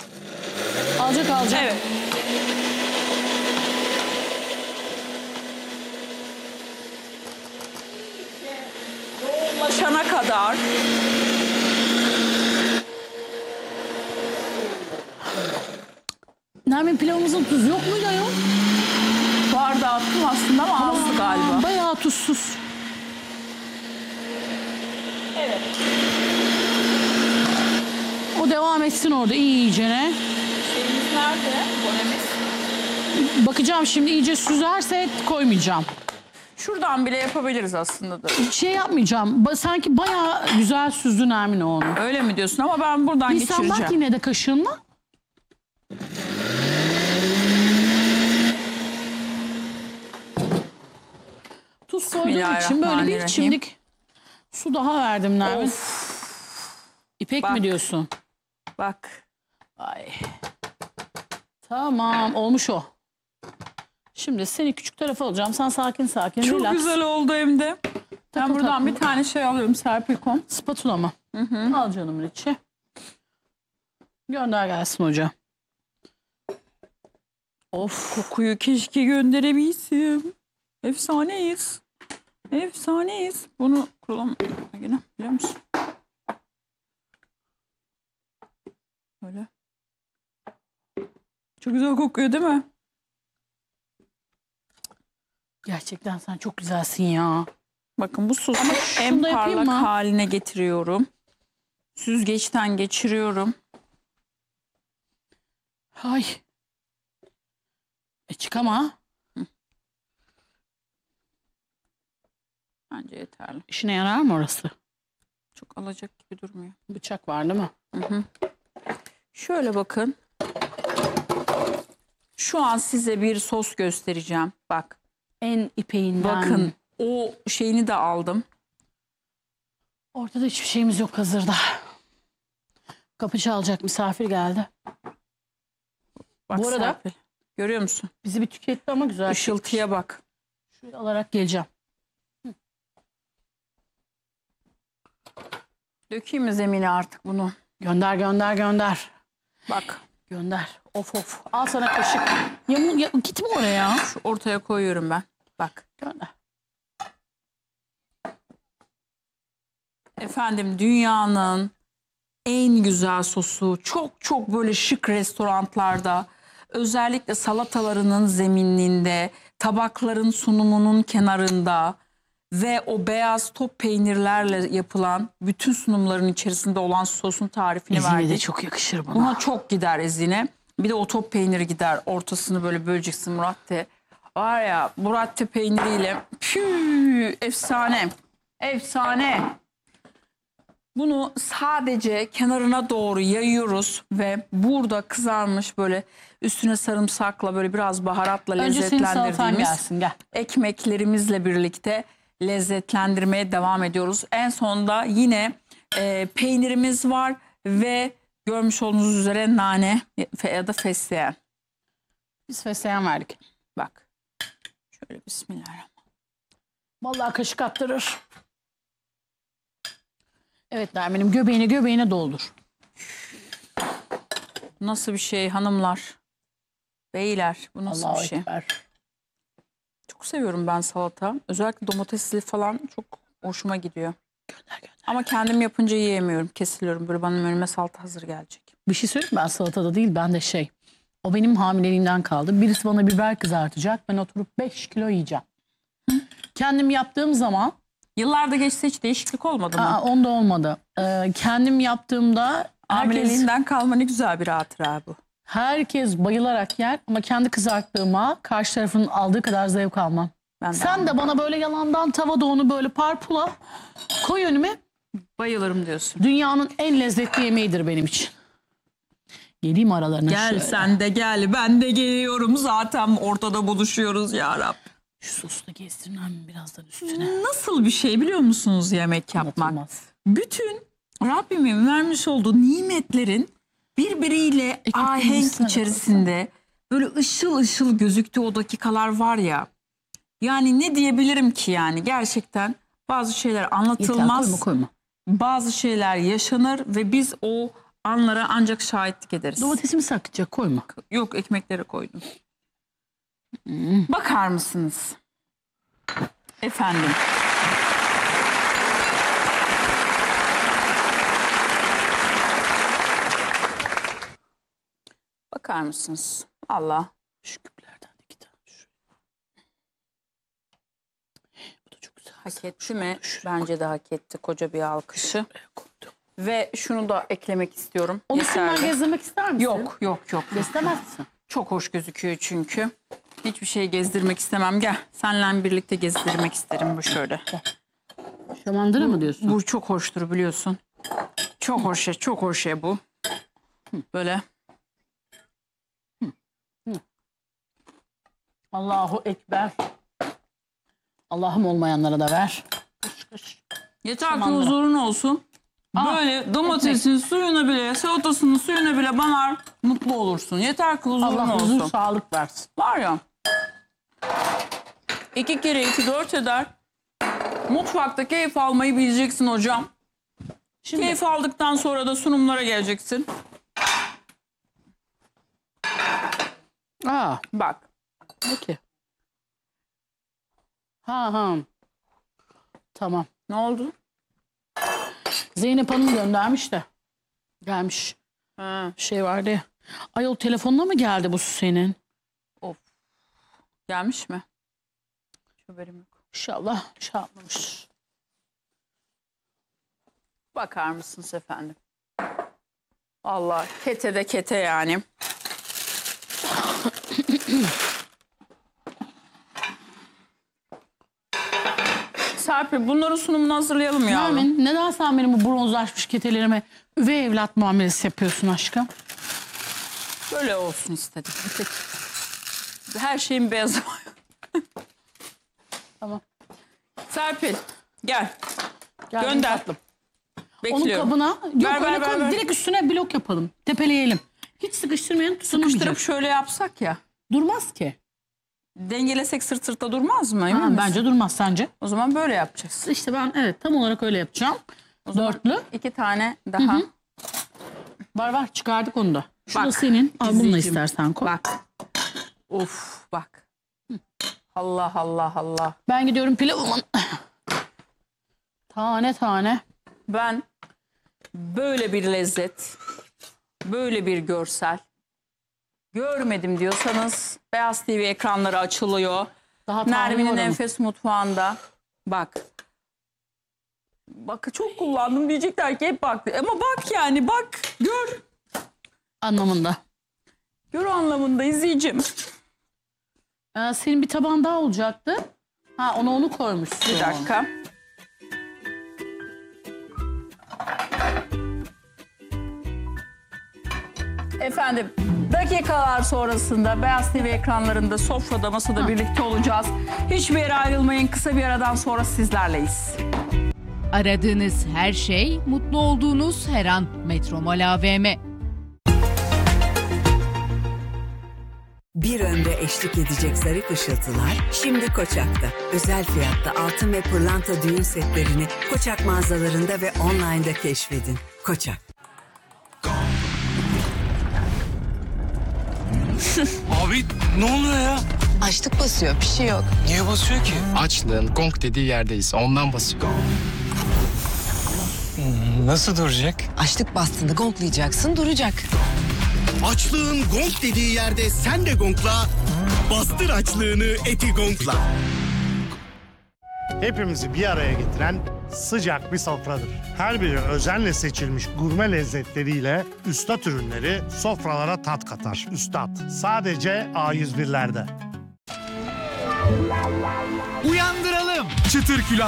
Alacak. Evet. Yoğunlaşana kadar. Nermin, pilavımızın tuzu yok muydu ayol? Bardağı attım aslında ama azdı galiba. Bayağı tuzsuz. Evet. O devam etsin orada iyicene. Şeyimiz nerede? Bonemiz. Bakacağım şimdi, iyice süzerse koymayacağım. Şuradan bile yapabiliriz aslında da. Şey yapmayacağım. Sanki bayağı güzel süzdü Nermin onu. Öyle mi diyorsun ama ben buradan Bir sen geçireceğim. bak yine de kaşığınla. Tuz koyduğum için böyle bir çimdik su daha verdim Nermin. Of. İpek Bak. mi diyorsun? Bak. Ay. Tamam, olmuş o. Şimdi seni küçük tarafa alacağım. Sen sakin Çok relax. güzel oldu hem de. Ben Takıl buradan takıl. bir tane şey alıyorum, Serpilkom. Spatula mı? Al canımın içi. Gönder gelsin hoca. Of, kokuyu keşke gönderebilsem. Efsaneyiz. Efsaneyiz. Bunu kuralım yine, biliyor musun? Böyle. Çok güzel kokuyor değil mi? Gerçekten sen çok güzelsin ya. Bakın bu sosu şunu en da yapayım parlak mı? haline getiriyorum. Süzgeçten geçiriyorum. Ay. Çıkama. Bence yeterli. İşine yarar mı orası? Çok alacak gibi durmuyor. Bıçak var değil mi? Şöyle bakın. Şu an size bir sos göstereceğim. Bak. En ipeğinden. Bakın. O şeyini de aldım. Ortada hiçbir şeyimiz yok hazırda. Kapı çalacak, misafir geldi. Bak Bu arada- Serpil. Görüyor musun? Bizi bir tüketti ama güzel. Işıltıya bak. Şuraya alarak geleceğim. Dökeyim mi zemine artık bunu? Gönder. Bak. Gönder. Of. Al sana kaşık. Gitme oraya. Şu ortaya koyuyorum ben. Bak. Gönder. Efendim, dünyanın en güzel sosu, çok böyle şık restoranlarda, özellikle salatalarının zemininde, tabakların sunumunun kenarında ve o beyaz top peynirlerle yapılan bütün sunumların içerisinde olan sosun tarifini Ezine de verdik. çok yakışır buna. Buna çok gider ezine. Bir de o top peyniri gider. Ortasını böyle böleceksin Muratte. Var ya, Muratte peyniriyle efsane. Efsane. Bunu sadece kenarına doğru yayıyoruz ve burada kızarmış böyle üstüne sarımsakla böyle biraz baharatla Önce senin salatan lezzetlendirdiğimiz gelsin, gel. ekmeklerimizle birlikte lezzetlendirmeye devam ediyoruz. En sonunda yine peynirimiz var ve görmüş olduğunuz üzere nane ya da fesleğen. Biz fesleğen verdik. Bak. Şöyle bismillahirrahmanirrahim. Vallahi kaşık attırır. Evet Nermin'im, göbeğine doldur. Nasıl bir şey hanımlar? Beyler, bu nasıl Allahu bir şey? Ekber. Çok seviyorum ben salata. Özellikle domatesli falan çok hoşuma gidiyor. Gönder. Ama kendim yapınca yiyemiyorum. Kesiliyorum. Böyle bana önüme salata hazır gelecek. Bir şey söyleyeyim mi? Ben salatada değil, ben de şey. O benim hamileliğimden kaldı. Birisi bana biber kızartacak. Ben oturup 5 kilo yiyeceğim. Kendim yaptığım zaman Yıllarda geçse hiç değişiklik olmadı mı? onda olmadı. Kendim yaptığımda Hamileliğinden kalma ne güzel bir hatıra bu. herkes bayılarak yer ama kendi kızarttığıma karşı tarafın aldığı kadar zevk almam. Ben de Sen de bana böyle yalandan tavada onu böyle parpula koy önüme. bayılırım diyorsun. Dünyanın en lezzetli yemeğidir benim için. Yediğim aralarına Gel şöyle. sen de gel, ben de geliyorum, zaten ortada buluşuyoruz ya Rab. Şu sosla gezdirmem birazdan üstüne. Nasıl bir şey biliyor musunuz yemek yapmak? Anlatılmaz. Bütün Rabbimin vermiş olduğu nimetlerin birbiriyle Ekmek ahenk peynirine içerisinde böyle ışıl ışıl gözüktüğü o dakikalar var ya. Yani ne diyebilirim ki yani, gerçekten bazı şeyler Yeter, anlatılmaz. koyma. Bazı şeyler yaşanır ve biz o anlara ancak şahitlik ederiz. Domatesimi saklayacak, koyma. Yok, ekmeklere koydum. Bakar mısınız? Efendim. Bakar mısınız? Allah. Şu küplerden de 2 tane. Bu da çok güzel. Hak etti mi? Bence de hak etti. Koca bir alkışı. Buraya koydum. Ve şunu da eklemek istiyorum. Onu Yeterli. şundan gezdirmek ister misin? Yok. Gezdiremezsin. Çok hoş gözüküyor çünkü. Hiçbir şey gezdirmek istemem. Gel. Seninle birlikte gezdirmek isterim bu şöyle. Şamandıra mı diyorsun? Bu çok hoştur biliyorsun. Çok hoş ya bu. Böyle. Allahu Ekber. Allah'ım olmayanlara da ver. Yeter ki Şamandıra. huzurun olsun. Böyle domatesin suyuna bile, salatasının suyuna bile banar, mutlu olursun. Yeter ki huzurun Allah olsun. huzur, sağlık versin. Var ya. 2 kere 2 4 eder. Mutfakta keyif almayı bileceksin hocam. Şimdi Keyif aldıktan sonra da sunumlara geleceksin. Bak. peki. Ha. Tamam. Ne oldu? Zeynep Hanım göndermiş de. Gelmiş. Ha. Şey vardı ya. Ayol telefonla mı geldi bu senin? Of. Gelmiş mi? Hiç haberim yok. İnşallah şey yapmamış. Bakar mısınız efendim? Allah kete de kete yani. Serpil bunların sunumunu hazırlayalım ya. Nermin, neden sen benim bu bronzlaşmış ketelerime üvey evlat muamelesi yapıyorsun aşkım? Böyle olsun istedim. Her şeyin beyazı var. Tamam. Serpil gel. Geldim Gönder. tatlım. Bekliyorum. Onun kabına yok öyle koy, ver. direkt üstüne blok yapalım. Tepeleyelim. Hiç sıkıştırmayalım, tutunamayacak. Sıkıştırıp şöyle yapsak ya. Durmaz ki. Dengelesek sırt sırta durmaz mı? Emin misin? Bence durmaz, sence? O zaman böyle yapacağız. İşte ben evet tam olarak öyle yapacağım. O zaman Dörtlü. 2 tane daha. Var çıkardık onu da. Şu da Bak, senin. Al bunu da izleyicim. istersen koy. Bak. Of bak. Allah. Ben gidiyorum pilavımın. Tane tane. Ben böyle bir lezzet, böyle bir görsel görmedim diyorsanız Beyaz TV ekranları açılıyor. Daha tane Nermin'in var onun. Enfes Mutfağı'nda. Bak. Bakı çok kullandım diyecekler ki hep baktı. Ama bak yani bak gör. Anlamında. Gör anlamında izleyicim. Senin bir taban daha olacaktı. Ha onu koymuşsun. Bir dakika. Efendim dakikalar sonrasında Beyaz TV ekranlarında sofrada masada birlikte olacağız. Hiçbir yere ayrılmayın, kısa bir aradan sonra sizlerleyiz. Aradığınız her şey, mutlu olduğunuz her an. Metromol AVM. Bir ömre eşlik edecek zarif ışıltılar şimdi Koçak'ta. Özel fiyatta altın ve pırlanta düğün setlerini Koçak mağazalarında ve online'da keşfedin. Koçak. Abi ne oluyor ya? Açlık basıyor, bir şey yok. Niye basıyor ki? Açlığın gong dediği yerdeyiz. Ondan basıyor. Nasıl duracak? Açlık bastığında gonklayacaksın, duracak. Açlığın gong dediği yerde sen de gongla. Bastır açlığını Eti Gong'la. Hepimizi bir araya getiren sıcak bir sofradır. Her biri özenle seçilmiş gurme lezzetleriyle üstad ürünleri sofralara tat katar. Üstad sadece A101'lerde. Uyandıralım. Çıtır külahları.